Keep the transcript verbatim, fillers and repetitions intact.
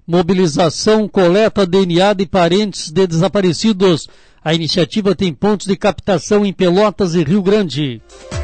Mobilização, coleta D N A de parentes de desaparecidos. A iniciativa tem pontos de captação em Pelotas e Rio Grande.